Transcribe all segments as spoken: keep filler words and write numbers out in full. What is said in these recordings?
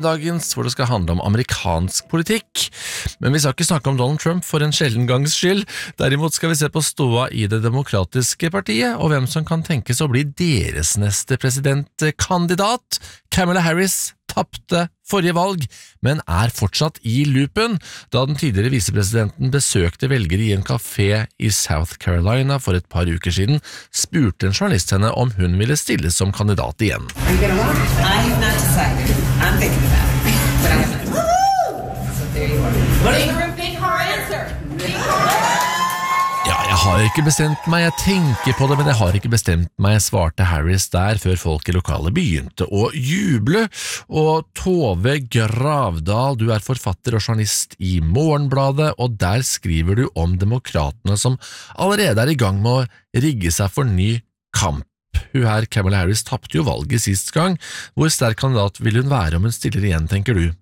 dagens, hvor det skal handle om amerikansk politikk. Men vi skal ikke snakke om Donald Trump for en sjelden gangs skyld. Derimot skal vi se på ståa i det demokratiske partiet, og hvem som kan tenkes å bli deres neste presidentkandidat. Kamala Harris tappte forrige valg, men er fortsatt i loopen. Da den tidligere visepresidenten besøkte velgere i en kafé i South Carolina for et par uker siden, spurte en journalist henne om hun ville stille som kandidat igjen. Ja, jeg har ikke bestemt meg, jeg tenker på det, men jeg har ikke bestemt meg, svarte Harris der før folk i lokalet begynte å juble. Og Tove Gravdal, du er forfatter og journalist i Morgenbladet, og der skriver du om demokratene som allerede er i gang med å rigge seg for ny kamp. Hun her, Kamala Harris, tappte jo valget sist gang. Hvor sterk kandidat vil hun være om hun stiller igjen, tenker du?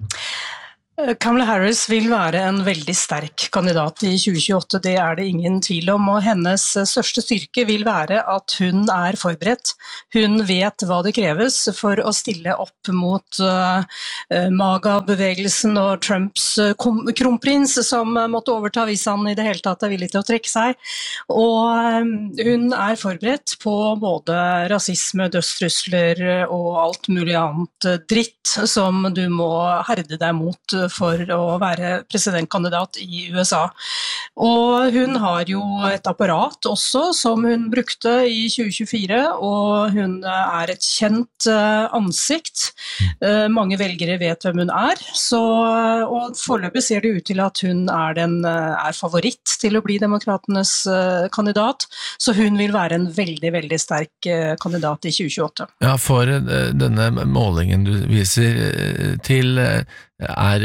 Kamala Harris vil være en veldig sterk kandidat i tjue tjueåtte, det er det ingen tvil om, og hennes største styrke vil være at hun er forberedt. Hun vet hva det kreves for å stille opp mot uh, MAGA-bevegelsen og Trumps uh, kronprins som måtte overta hvis han i det hele tatt er villig til å trekke seg. Og um, hun er forberedt på både rasisme, dødstrusler og alt mulig annet dritt som du må herde deg mot for å være presidentkandidat i U S A. Og hun har jo et apparat også som hun brukte i tjue tjuefire, og hun er et kjent ansikt. Mange velgere vet hvem hun er, så, og foreløpig ser det ut til at hun er, den, er favoritt til å bli demokratenes kandidat, så hun vil være en veldig, veldig sterk kandidat i tjue tjueåtte. Ja, for denne målingen du viser til er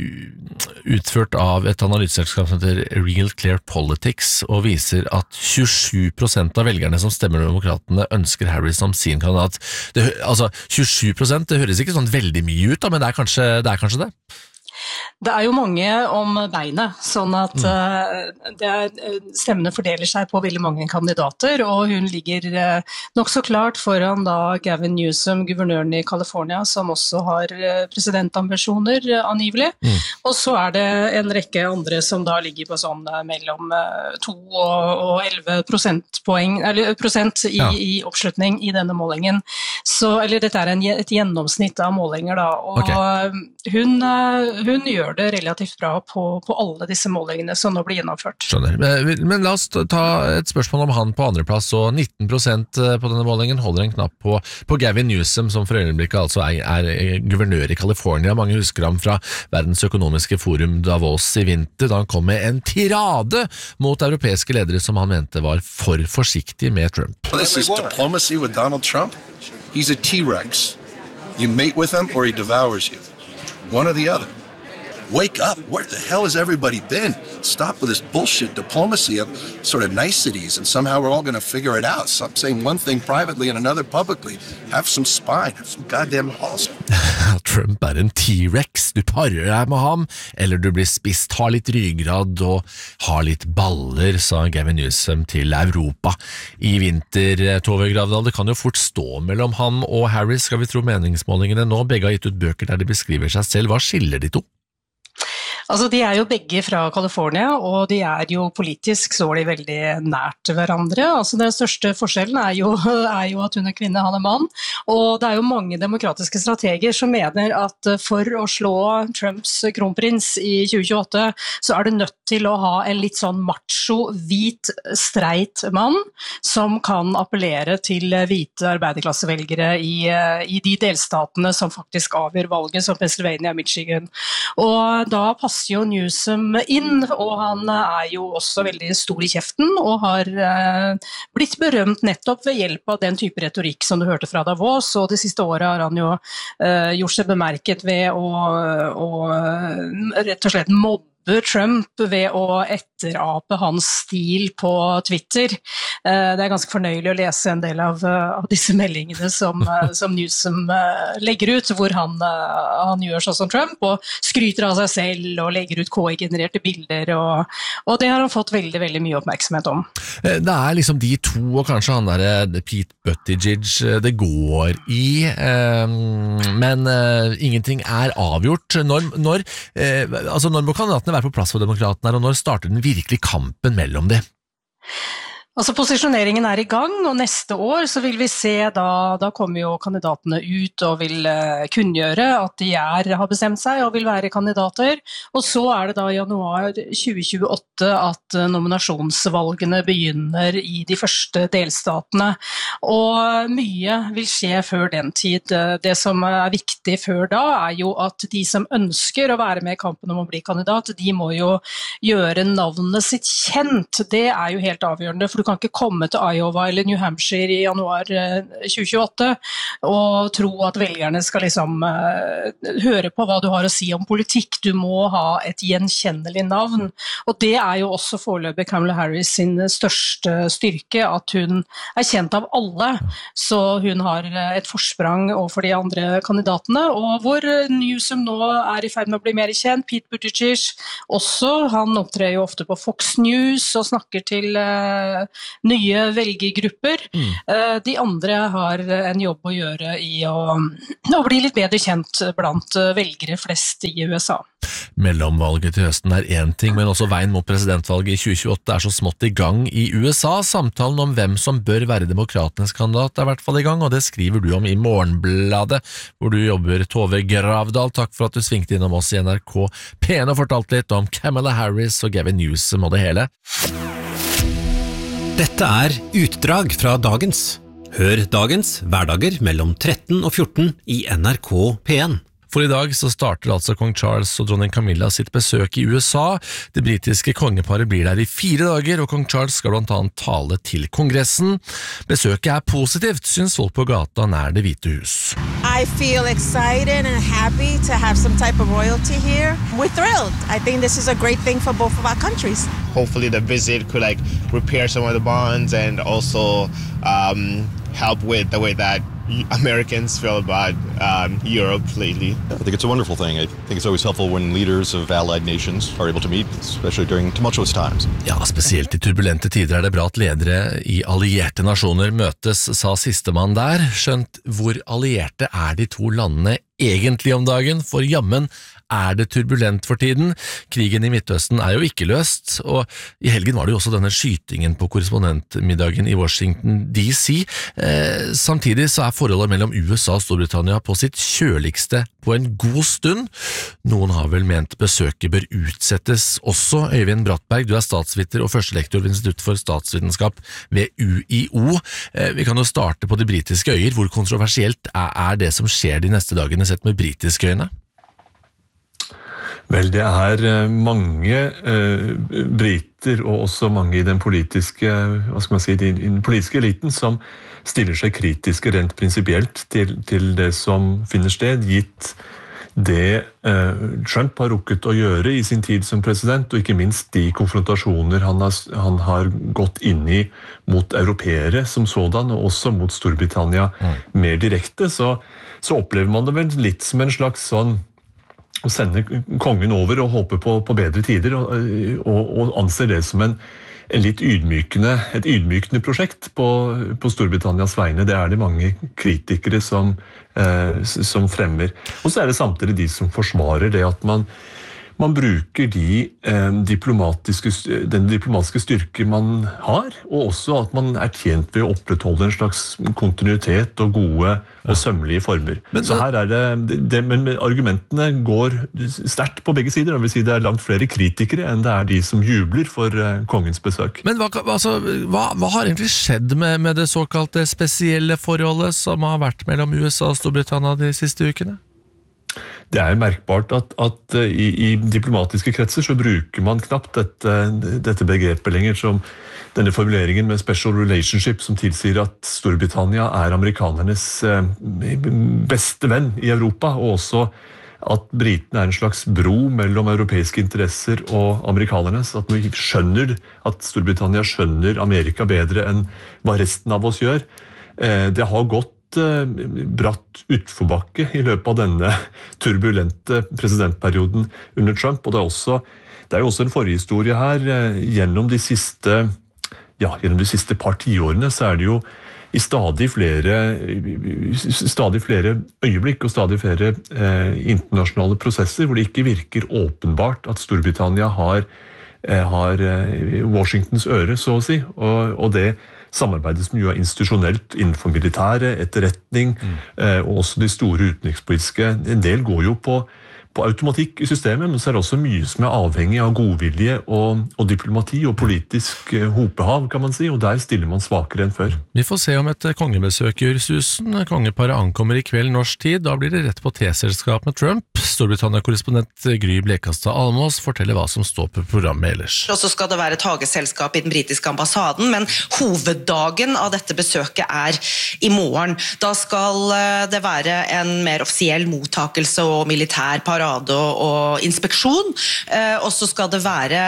utført av et analyseselskap som heter Real Clear Politics, og viser at tjuesju prosent av velgerne som stemmer demokratene ønsker Harris som sin kandidat. Det, altså, tjuesju prosent, det høres ikke sånn veldig mye ut, da, men det er kanskje det? Er kanskje det? Det er jo mange om beinet, sånn at uh, det er, stemmene fordeler seg på veldig mange kandidater, og hun ligger uh, nok så klart foran da Gavin Newsom, guvernøren i California, som også har uh, presidentambisjoner, uh, angivelig. Mm. Og så er det en rekke andre som da ligger på sånn uh, mellom uh, to og elleve prosentpoeng, eller prosent i, ja. i oppslutning i denne målingen. Så, eller dette er en, et gjennomsnitt av målinger da, og okay. hun, uh, hun gjør det relativt bra på, på alle disse målingene som nå blir gjennomført. Skjønner. Men, men la oss ta et spørsmål om han på andre plass, og nitten prosent på denne målingen holder en knapp på, på Gavin Newsom, som for øyeblikket altså er, er guvernør i California. Mange husker ham fra Verdens økonomiske forum Davos i vinter, da han kom med en tirade mot europeiske ledere som han mente var for forsiktig med Trump. This is diplomacy with Donald Trump. He's a T-Rex. You mate with him or he devours you. One or the other. Wake up. Where the hell has everybody been? Stop with this bullshit diplomacy of sort of niceties and somehow we're all going to figure it out. Stop saying one thing privately and another publicly. Have some spine. Have some goddamn balls. Trump er en T-Rex. Du parer deg med ham, eller du blir spist. Ha litt ryggrad og ha litt baller, sa Gavin Newsom til Europa i vinter. Tove Gravdal, det kan jo fort stå mellom ham og Harris, skal vi tro meningsmålingene nå. Begge har gitt ut bøker der de beskriver seg selv. Hva skiller de to? Altså, de er jo begge fra California, og de er jo politisk så er de veldig nært hverandre. Altså, den største forskjellen er jo, er jo at hun er kvinne, han er mann, og det er jo mange demokratiske strateger som mener at for å slå Trumps kronprins i tjue tjueåtte, så er du nødt til å ha en litt sånn macho, hvit, streit mann, som kan appellere til hvite arbeiderklassevelgere i, i de delstatene som faktisk avgjør valget, som Pennsylvania og Michigan. Og da passer jo Newsom inn, og han er jo også veldig stor i kjeften, og har eh, blitt berømt nettopp ved hjelp av den type retorikk som du hørte fra Davos, og det siste året har han jo eh, gjort seg bemerket ved å, å rett og slett mobbe Trump ved å et, etterape hans stil på Twitter. Det er ganske fornøyelig å lese en del av, av disse meldingene som, som Newsom legger ut, hvor han, han gjør sånn som Trump, og skryter av seg selv og legger ut K I-genererte bilder, og, og det har han fått veldig, veldig mye oppmerksomhet om. Det er liksom de to, og kanskje han der Pete Buttigieg, det går i, men ingenting er avgjort. Når, når, altså når må kandidatene være på plass for demokratene, og når starter den virkelige kampen mellom de? Altså posisjoneringen er i gang, og neste år så vil vi se, da, da kommer jo kandidatene ut og vil uh, kunngjøre at de er, har bestemt seg og vil være kandidater, og så er det da i januar tjue tjueåtte at uh, nominasjonsvalgene begynner i de første delstatene, og mye vil skje før den tid. Det som er viktig før da er jo at de som ønsker å være med i kampen om å bli kandidat, de må jo gjøre navnet sitt kjent. Det er jo helt avgjørende, for du kan ikke komme til Iowa eller New Hampshire i januar tjue tjueåtte og tro at velgerne skal liksom uh, høre på hva du har å si om politikk. Du må ha et gjenkjennelig navn, og det er jo også foreløpig Kamala Harris sin største styrke, at hun er kjent av alle, så hun har et forsprang overfor de andre kandidatene, og hvor Newsom nå er i ferd med å bli mer kjent. Pete Buttigieg også, han opptrer jo ofte på Fox News og snakker til uh, nye velgergrupper. Mm. De andre har en jobb å gjøre i å, å bli litt bedre kjent blant velgere flest i U S A. Mellomvalget til høsten er en ting, men også veien mot presidentvalget i tjue tjueåtte er så smått i gang i U S A. Samtalen om hvem som bør være demokratenes kandidat er i hvert fall i gang, og det skriver du om i Morgenbladet, hvor du jobber. Tove Gravdal, takk for at du svingte innom oss i N R K P en og fortalte litt om Kamala Harris og Gavin Newsom og det hele. Dette er utdrag fra dagens. Hør dagens hverdager mellom tretten og fjorten i N R K P en. For i dag så starter altså kong Charles og dronning Camilla sitt besøk i U S A. Det britiske kongeparet blir der i fire dager, og kong Charles skal blant annet tale til kongressen. Besøket er positivt, synes folk på gata nær Det hvite hus. I feel excited and happy to have some type of royalty here. We're thrilled. I think this is a great thing for both of our countries. Hopefully the visit could like repair some of the bonds and also um, help with the way that Americans feel about um, Europe lately. I think it's a wonderful thing. I think it's always helpful when leaders of allied nations are able to meet, especially during tumultuous times. Ja, spesielt i turbulente tider er det bra at ledere i allierte nasjoner møtes, sa sistemann der. Skjønt hvor allierte er de to landene egentlig om dagen, for jammen er det turbulent for tiden. Krigen i Midtøsten er jo ikke løst, og i helgen var det jo også denne skytingen på korrespondentmiddagen i Washington D C. Eh, samtidig så er forholdet mellom U S A og Storbritannia på sitt kjøligste på en god stund. Noen har vel ment besøket bør utsettes også. Øyvind Brattberg, du er statsviter og førstelektor ved Institutt for statsvitenskap ved U I O. Eh, vi kan jo starte på de britiske øyer. Hvor kontroversielt er, er det som skjer de neste dagene sett med britiske øyne? Vel, det er mange eh, briter og også mange i den politiske, hva skal man si, i den politiske eliten som stiller seg kritiske rent prinsipielt til, til det som finner sted, gitt det eh, Trump har rukket å gjøre i sin tid som president, og ikke minst de konfrontasjoner han har, han har gått inn i mot europeere som sådan, og også mot Storbritannia mm. mer direkte, så, så opplever man det vel litt som en slags sånn å sende kongen over og håpe på, på bedre tider, og, og, og anser det som en, en litt ydmykende, et ydmykende prosjekt på, på Storbritannias vegne. Det er det mange kritikere som, eh, som fremmer. Og så er det samtidig de som forsvarer det at man, man bruker de, eh, diplomatiske, den diplomatiske styrke man har, og også at man er tjent ved å opprettholde en slags kontinuitet og gode og sømmelige former. Men, så her er det, det men argumentene går sterkt på begge sider. Jeg vil si det er langt flere kritikere enn det er de som jubler for uh, kongens besøk. Men hva, altså, hva, hva har egentlig skjedd med, med det såkalte spesielle forholdet som har vært mellom U S A og Storbritannia de siste ukene? Det er merkbart at, at i, i diplomatiske kretser så bruker man knapt dette, dette begrepet lenger, som denne formuleringen med special relationship, som tilsier at Storbritannia er amerikanernes beste venn i Europa, og også at britene er en slags bro mellom europeiske interesser og amerikanernes, at vi skjønner at Storbritannia skjønner Amerika bedre enn hva resten av oss gjør. Det har gått bratt utforbakke i løpet av denne turbulente presidentperioden under Trump, og det er, også, det er jo også en forhistorie her. Gjennom de siste, ja, gjennom de siste par tiårene så er det jo i stadig flere, stadig flere øyeblikk og stadig flere eh, internasjonale prosesser hvor det ikke virker åpenbart at Storbritannia har, eh, har Washingtons øre, så å si, og, og det samarbeidet som jo er institusjonelt innenfor militære, etterretning, mm. eh, og også de store utenrikspolitiske. En del går jo på, på automatikk i systemet, men så er det også mye som er avhengig av godvilje og, og diplomati og politisk eh, hopehav, kan man si, og der stiller man svakere enn før. Vi får se om et kongebesøk gjør susen. Kongeparet ankommer i kveld norsk tid, da blir det rett på teselskap med Trump. Storbritannia-korrespondent Gry Blekastad Almås forteller hva som står på programmet ellers. Og så skal det være et hageselskap i den britiske ambassaden, men hoveddagen av dette besøket er i morgen. Da skal det være en mer offisiell mottakelse og militær parade og inspeksjon, og så skal det være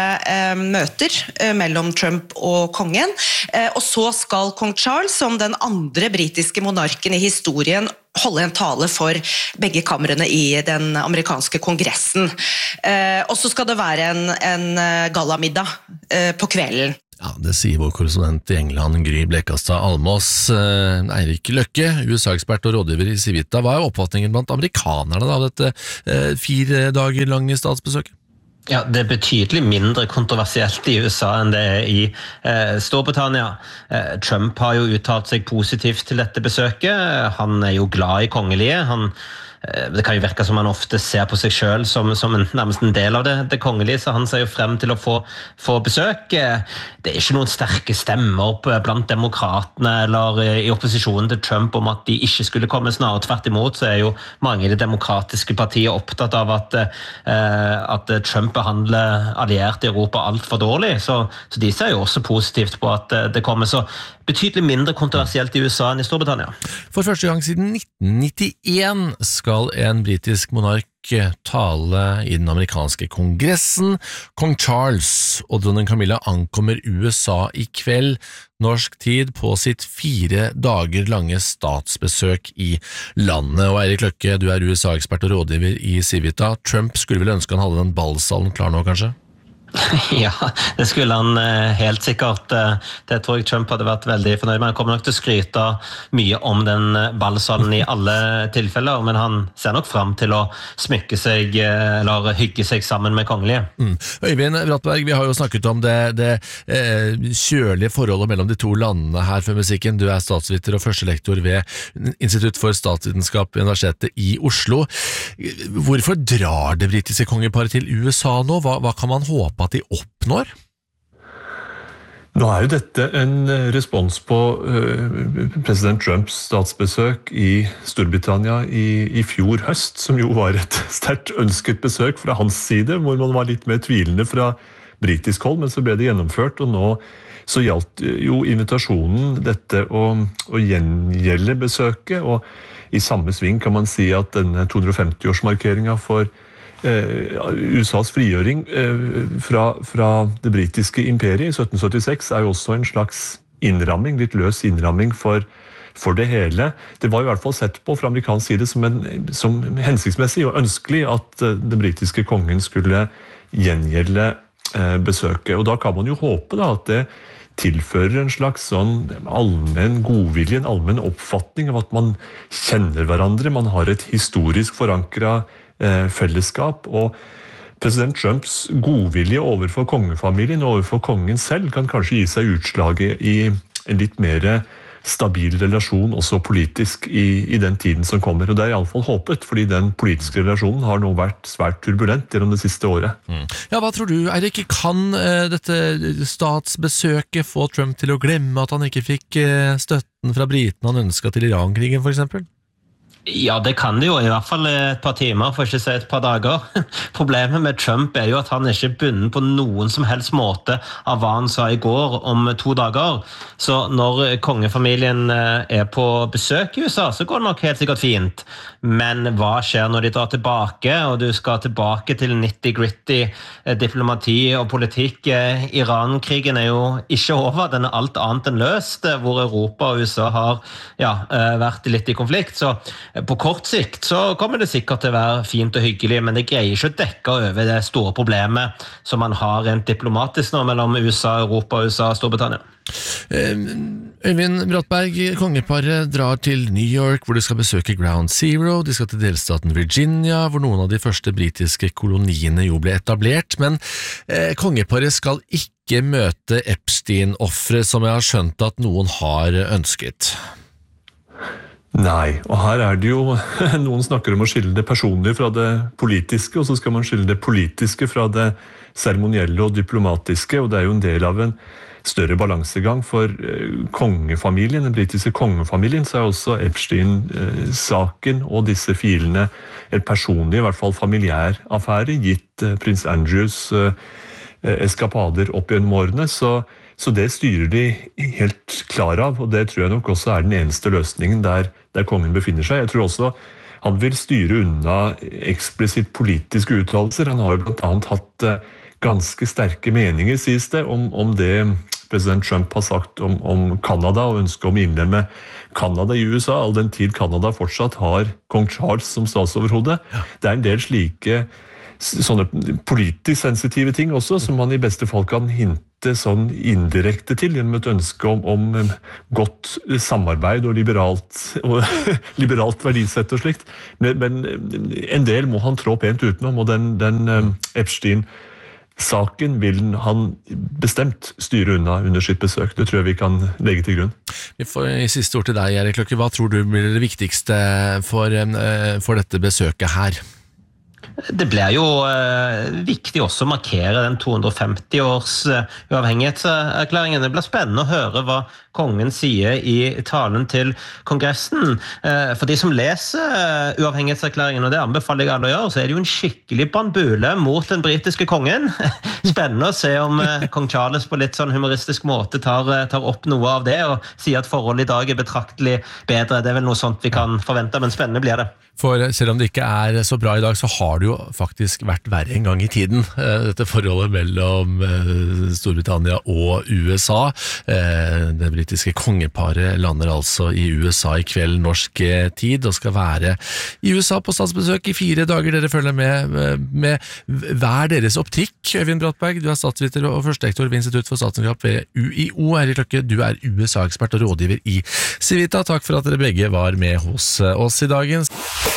møter mellom Trump og kongen, og så skal kong Charles, som den andre britiske monarken i historien, holde en tale for begge kamrene i den amerikanske kongressen. Eh, og så skal det være en, en gallamiddag eh, på kvelden. Ja, det sier vår korrespondent i England, Gry Blekastad Almås. Eh, Eirik Løkke, U S A-ekspert og rådgiver i Civita. Hva er oppfatningen blant amerikanerne av dette eh, fire dager lange statsbesøket? Ja, det er betydelig mindre kontroversielt i U S A enn det er i eh, Storbritannia. Eh, Trump har jo uttalt seg positivt til dette besøket. Han er jo glad i kongelige. Han, eh, det kan jo virke som han ofte ser på seg selv som, som en, nærmest en del av det, det kongelige, så han ser jo frem til å få, få besøk. Eh, det er ikke noen sterke stemmer blant demokratene eller i opposisjonen til Trump om at de ikke skulle komme snart. Tvert imot så er jo mange i det demokratiske partiet opptatt av at, eh, at Trump behandler allierte i Europa alt for dårlig, så, så de ser jo også positivt på at det kommer. Så betydelig mindre kontroversielt i U S A enn i Storbritannia. For første gang siden nitten nittien skal en britisk monark tale i den amerikanske kongressen. Kong Charles og dronning Camilla ankommer U S A i kveld, norsk tid, på sitt fire dager lange statsbesøk i landet. Og Eirik Løkke, du er U S A-ekspert og rådgiver i Civita. Trump skulle vel ønske han hadde den ballsalen klar nå, kanskje? Ja, det skulle han helt sikkert. Det tror jeg Trump hadde vært veldig fornøyd med. Han kommer nok til å skryte mye om den ballsalen i alle tilfeller, men han ser nok frem til å smykke seg eller hygge seg sammen med kongelige. Mm. Øyvind Brattberg, vi har jo snakket om det, det eh, kjølige forholdet mellom de to landene her før musikken. Du er statsviter og førstelektor ved Institutt for statsvitenskap ved Universitetet i Oslo. Hvorfor drar det britiske kongeparet til U S A nå? Hva, hva kan man håpe at de oppnår? Nå er jo dette en respons på uh, president Trumps statsbesøk i Storbritannia i, i fjor høst, som jo var et sterkt ønsket besøk fra hans side, hvor man var litt mer tvilende fra britisk hold, men så ble det gjennomført, og nå så gjaldt jo invitasjonen dette å, å gjengjelde besøket, og i samme sving kan man si at denne to hundre og femti-årsmarkeringen for U S A's frigjøring fra, fra det britiske imperiet i sytten syttiseks er jo også en slags innramming, litt løs innramming for, for det hele. Det var i hvert fall sett på fra amerikansk side som, en, som hensiktsmessig og ønskelig at den britiske kongen skulle gjengjelde besøket. Og da kan man jo håpe da, at det tilfører en slags sånn allmenn godvilje, en allmenn oppfatning av at man kjenner hverandre, man har et historisk forankret fellesskap, og president Trumps godvilje overfor kongefamilien og overfor kongen selv kan kanskje gi seg utslaget i en litt mer stabil relasjon, også politisk, i, i den tiden som kommer. Og det er i alle fall håpet, fordi den politiske relasjonen har nå vært svært turbulent gjennom det siste året. Mm. Ja, hva tror du, Eirik? Kan uh, dette statsbesøket få Trump til å glemme at han ikke fikk uh, støtten fra britene han ønsket til Iran-krigen, for eksempel? Ja, det kan det jo, i hvert fall et par timer, for ikke å si et par dager. Problemet med Trump er jo at han er ikke bundet på noen som helst måte av hva han sa i går om to dager. Så når kongefamilien er på besøk i U S A, så går det nok helt sikkert fint. Men hva skjer når de drar tilbake, og du skal tilbake til nitty-gritty diplomati og politikk? Iran-krigen er jo ikke over, den er alt annet enn løst, hvor Europa og U S A har ja, vært litt i konflikt. Så på kort sikt så kommer det sikkert til å være fint og hyggelig, men det greier ikke å dekke over det store problemet som man har rent diplomatisk nå mellom U S A, Europa, U S A og Storbritannia. Øyvind Brattberg, kongeparet drar til New York, hvor de skal besøke Ground Zero. De skal til delstaten Virginia, hvor noen av de første britiske koloniene jo ble etablert. Men eh, kongeparet skal ikke møte Epstein-offre, som jeg har skjønt at noen har ønsket. Nei, og her er det jo, noen snakker om å skille det personlige fra det politiske, og så skal man skille det politiske fra det seremonielle og diplomatiske, og det er jo en del av en større balansegang for kongefamilien, den britiske kongefamilien, så er også Epstein-saken og disse filene et personlig, i hvert fall familiær affære, gitt prins Andrews eskapader opp gjennom årene, så Så det styrer de helt klar av, og det tror jeg nok også er den eneste løsningen der, der kongen befinner seg. Jeg tror også han vil styre unna eksplisitt politiske uttalelser. Han har jo blant annet hatt ganske sterke meninger, sies det, om, om det president Trump har sagt om, om Canada, og ønsket om å innlemme Canada i U S A, all den tid Canada fortsatt har kong Charles som statsoverhode. Det er en del slike sånne politisk sensitive ting også, som man i beste fall kan hinte sånn indirekte til, gjennom et ønske om, om godt samarbeid og liberalt, og liberalt verdisett og slikt. Men, men en del må han trå pent utenom, og den, den um, Epstein-saken vil han bestemt styre unna under sitt besøk. Det tror jeg vi kan legge til grunn. Vi får i siste ord til deg, Erik Løkke. Hva tror du blir det viktigste for, for dette besøket her? Det blir jo eh, viktig også å markere den to hundre og femti års eh, uavhengighetserklæringen. Det blir spennende å høre hva kongen sier i talen til kongressen. Eh, for de som leser eh, uavhengighetserklæringen, og det anbefaler jeg alle å gjøre, så er det jo en skikkelig bandbule mot den britiske kongen. Spennende å se om eh, kong Charles på litt sånn humoristisk måte tar, tar opp noe av det, og sier at forholdet i dag er betraktelig bedre. Det er vel noe sånt vi kan forvente, men spennende blir det. For selv om det ikke er så bra i dag, så har det jo faktisk vært verre en gang i tiden. Dette forholdet mellom Storbritannia og U S A. Det britiske kongeparet lander altså i U S A i kveld norsk tid, og skal være i U S A på statsbesøk i fire dager. Dere følger med med hver deres optikk. Øyvind Brattberg, du er statsviter og førstelektor ved Institutt for statsvitenskap ved U I O. Erik Løkke, du er U S A-ekspert og rådgiver i Civita. Takk for at dere begge var med hos oss i dagens.